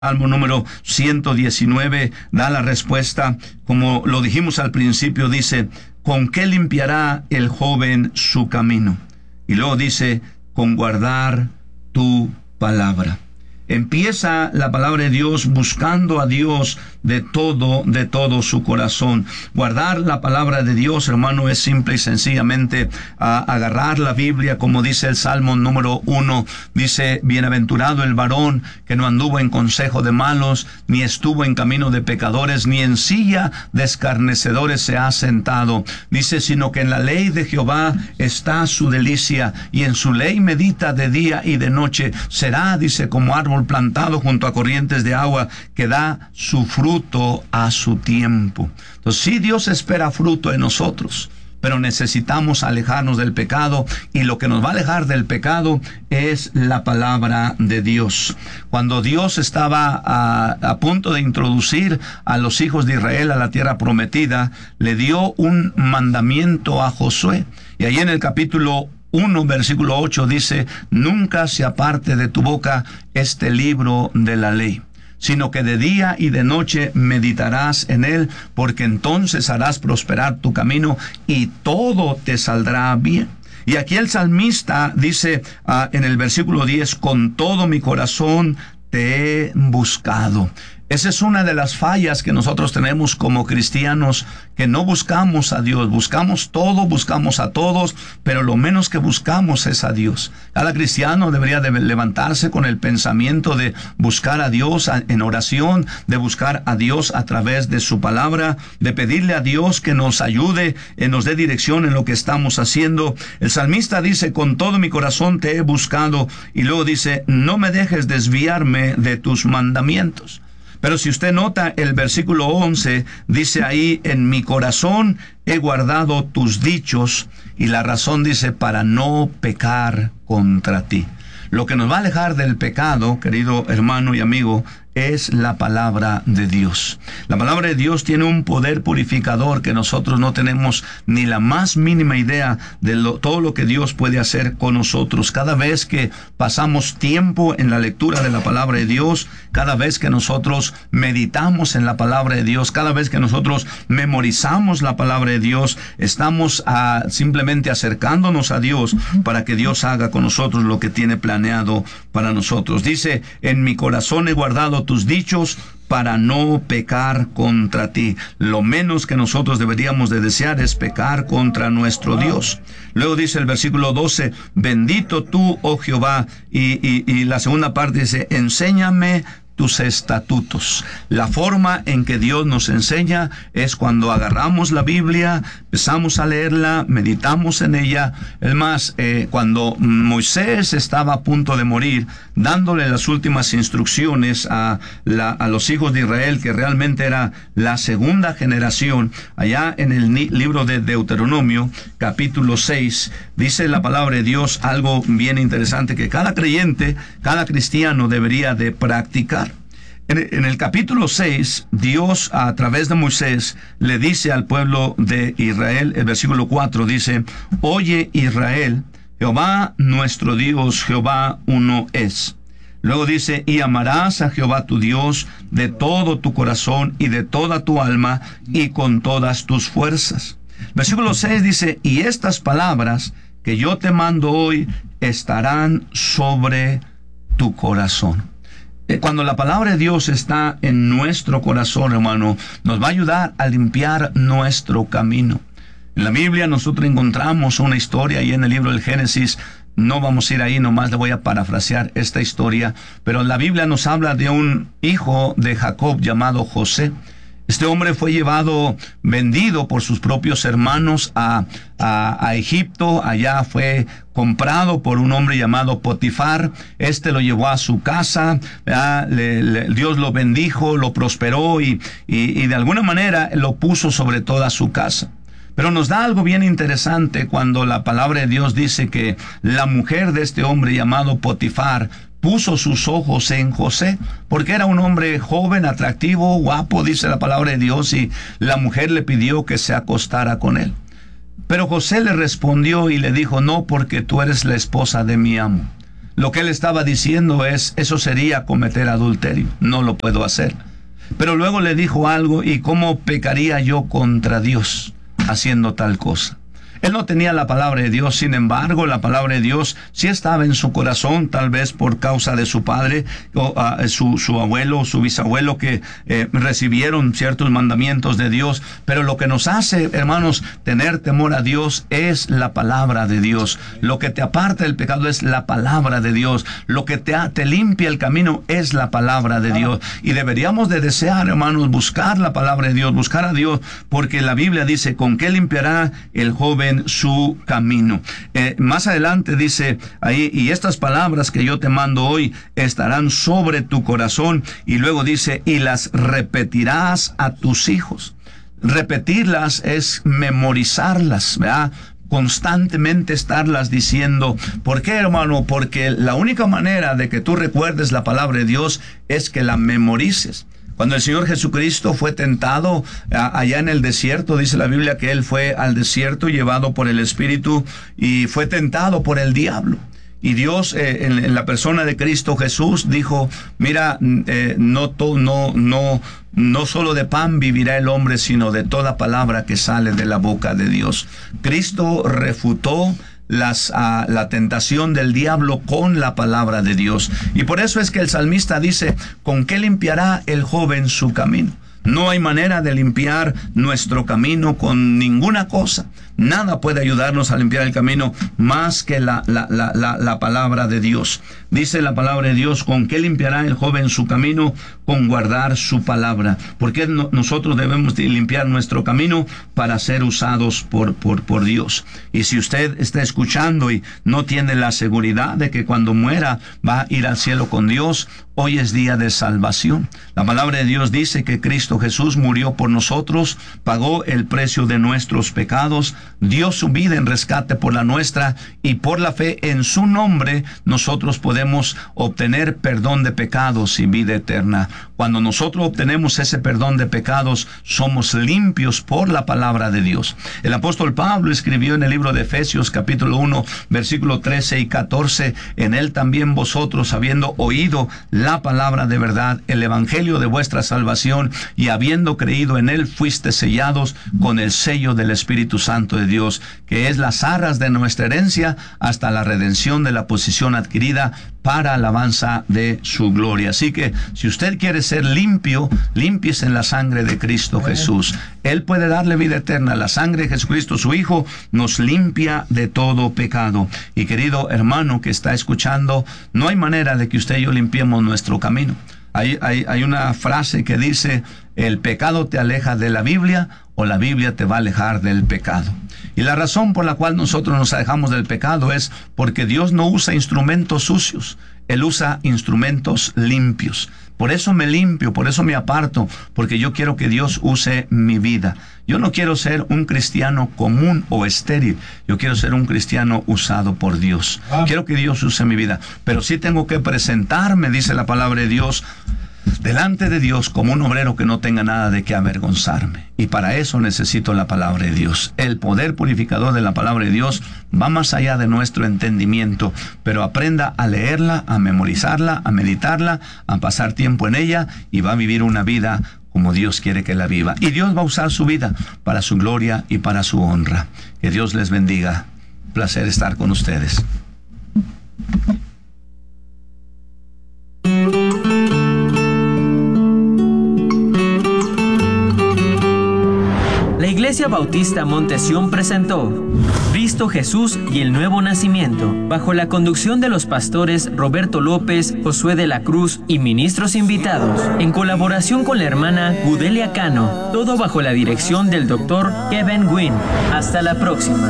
Salmo número 119 da la respuesta, como lo dijimos al principio, dice, ¿con qué limpiará el joven su camino? Y luego dice, con guardar tu palabra. Empieza la palabra de Dios buscando a Dios de todo su corazón. Guardar la palabra de Dios, hermano, es simple y sencillamente agarrar la Biblia, como dice el Salmo número 1. Dice, bienaventurado el varón que no anduvo en consejo de malos, ni estuvo en camino de pecadores, ni en silla de escarnecedores se ha sentado. Dice, sino que en la ley de Jehová está su delicia, y en su ley medita de día y de noche. Será, dice, como árbol plantado junto a corrientes de agua, que da su fruto a su tiempo. Entonces, sí, Dios espera fruto de nosotros, pero necesitamos alejarnos del pecado, y lo que nos va a alejar del pecado es la palabra de Dios. Cuando Dios estaba a punto de introducir a los hijos de Israel a la tierra prometida, le dio un mandamiento a Josué, y ahí en el capítulo 1, versículo 8 dice, nunca se aparte de tu boca este libro de la ley, sino que de día y de noche meditarás en él, porque entonces harás prosperar tu camino y todo te saldrá bien. Y aquí el salmista dice en el versículo 10, con todo mi corazón te he buscado. Esa es una de las fallas que nosotros tenemos como cristianos, que no buscamos a Dios. Buscamos todo, buscamos a todos, pero lo menos que buscamos es a Dios. Cada cristiano debería de levantarse con el pensamiento de buscar a Dios en oración, de buscar a Dios a través de su palabra, de pedirle a Dios que nos ayude, nos dé dirección en lo que estamos haciendo. El salmista dice, con todo mi corazón te he buscado, y luego dice, no me dejes desviarme de tus mandamientos. Pero si usted nota el versículo 11, dice ahí, en mi corazón he guardado tus dichos, y la razón dice, para no pecar contra ti. Lo que nos va a alejar del pecado, querido hermano y amigo, es la palabra de Dios. La palabra de Dios tiene un poder purificador que nosotros no tenemos ni la más mínima idea de todo lo que Dios puede hacer con nosotros. Cada vez que pasamos tiempo en la lectura de la palabra de Dios, cada vez que nosotros meditamos en la palabra de Dios, cada vez que nosotros memorizamos la palabra de Dios, estamos simplemente acercándonos a Dios para que Dios haga con nosotros lo que tiene planeado para nosotros. Dice, en mi corazón he guardado tus dichos para no pecar contra ti. Lo menos que nosotros deberíamos de desear es pecar contra nuestro Dios. Luego dice el versículo 12, bendito tú, oh Jehová, y la segunda parte dice, enséñame tus estatutos. La forma en que Dios nos enseña es cuando agarramos la Biblia, empezamos a leerla, meditamos en ella. Es más, cuando Moisés estaba a punto de morir, dándole las últimas instrucciones a los hijos de Israel, que realmente era la segunda generación, allá en el libro de Deuteronomio, capítulo 6, dice la palabra de Dios algo bien interesante que cada creyente, cada cristiano debería de practicar. En el capítulo 6, Dios a través de Moisés le dice al pueblo de Israel, el versículo 4 dice, oye Israel, Jehová nuestro Dios, Jehová uno es. Luego dice, y amarás a Jehová tu Dios de todo tu corazón y de toda tu alma y con todas tus fuerzas. Versículo 6 dice, y estas palabras que yo te mando hoy estarán sobre tu corazón. Cuando la palabra de Dios está en nuestro corazón, hermano, nos va a ayudar a limpiar nuestro camino. En la Biblia nosotros encontramos una historia, y en el libro del Génesis, no vamos a ir ahí, nomás le voy a parafrasear esta historia, pero la Biblia nos habla de un hijo de Jacob llamado José. Este hombre fue vendido por sus propios hermanos a Egipto. Allá fue comprado por un hombre llamado Potifar. Este lo llevó a su casa. Dios lo bendijo, lo prosperó y de alguna manera lo puso sobre toda su casa. Pero nos da algo bien interesante cuando la palabra de Dios dice que la mujer de este hombre llamado Potifar puso sus ojos en José, porque era un hombre joven, atractivo, guapo, dice la palabra de Dios, y la mujer le pidió que se acostara con él. Pero José le respondió y le dijo, no, porque tú eres la esposa de mi amo. Lo que él estaba diciendo es, eso sería cometer adulterio, no lo puedo hacer. Pero luego le dijo algo: ¿y cómo pecaría yo contra Dios haciendo tal cosa? Él no tenía la palabra de Dios, sin embargo, la palabra de Dios sí estaba en su corazón, tal vez por causa de su padre, o su abuelo, o su bisabuelo, que recibieron ciertos mandamientos de Dios. Pero lo que nos hace, hermanos, tener temor a Dios es la palabra de Dios. Lo que te aparta del pecado es la palabra de Dios. Lo que te limpia el camino es la palabra de Dios. Y deberíamos de desear, hermanos, buscar la palabra de Dios, buscar a Dios, porque la Biblia dice: ¿con qué limpiará el joven su camino? Más adelante dice ahí: y estas palabras que yo te mando hoy estarán sobre tu corazón. Y luego dice: y las repetirás a tus hijos. Repetirlas es memorizarlas, ¿verdad? Constantemente estarlas diciendo. ¿Por qué, hermano? Porque la única manera de que tú recuerdes la palabra de Dios es que la memorices. Cuando el Señor Jesucristo fue tentado allá en el desierto, dice la Biblia que Él fue al desierto llevado por el Espíritu y fue tentado por el diablo. Y Dios, en la persona de Cristo Jesús, dijo: mira, no solo de pan vivirá el hombre, sino de toda palabra que sale de la boca de Dios. Cristo refutó la tentación del diablo con la palabra de Dios. Y por eso es que el salmista dice: ¿con qué limpiará el joven su camino? No hay manera de limpiar nuestro camino con ninguna cosa. Nada puede ayudarnos a limpiar el camino más que la palabra de Dios. Dice la palabra de Dios: ¿con qué limpiará el joven su camino? Con guardar su palabra. Porque nosotros debemos de limpiar nuestro camino para ser usados por Dios. Y si usted está escuchando y no tiene la seguridad de que cuando muera va a ir al cielo con Dios, hoy es día de salvación. La palabra de Dios dice que Cristo Jesús murió por nosotros, pagó el precio de nuestros pecados, dio su vida en rescate por la nuestra, y por la fe en su nombre nosotros podemos obtener perdón de pecados y vida eterna. Cuando nosotros obtenemos ese perdón de pecados, somos limpios por la palabra de Dios. El apóstol Pablo escribió en el libro de Efesios capítulo 1, versículo 13 y 14: en él también vosotros, habiendo oído la palabra de verdad, el evangelio de vuestra salvación, y habiendo creído en él, fuiste sellados con el sello del Espíritu Santo de Dios, que es las arras de nuestra herencia, hasta la redención de la posesión adquirida para alabanza de su gloria. Así que si usted quiere ser limpio, límpiese en la sangre de Cristo Jesús. Él puede darle vida eterna. La sangre de Jesucristo, su Hijo, nos limpia de todo pecado. Y querido hermano que está escuchando, no hay manera de que usted y yo limpiemos nuestro camino. Hay una frase que dice: el pecado te aleja de la Biblia, o la Biblia te va a alejar del pecado. Y la razón por la cual nosotros nos alejamos del pecado es porque Dios no usa instrumentos sucios. Él usa instrumentos limpios. Por eso me limpio, por eso me aparto, porque yo quiero que Dios use mi vida. Yo no quiero ser un cristiano común o estéril. Yo quiero ser un cristiano usado por Dios. Quiero que Dios use mi vida. Pero sí tengo que presentarme, dice la palabra de Dios, delante de Dios como un obrero que no tenga nada de qué avergonzarme. Y para eso necesito la palabra de Dios. El poder purificador de la palabra de Dios va más allá de nuestro entendimiento, pero aprenda a leerla, a memorizarla, a meditarla, a pasar tiempo en ella, y va a vivir una vida como Dios quiere que la viva. Y Dios va a usar su vida para su gloria y para su honra. Que Dios les bendiga. Placer estar con ustedes. La Iglesia Bautista Monte Sión presentó Cristo Jesús y el Nuevo Nacimiento, bajo la conducción de los pastores Roberto López, Josué de la Cruz y ministros invitados, en colaboración con la hermana Gudelia Cano, todo bajo la dirección del Dr. Kevin Gwynn. Hasta la próxima.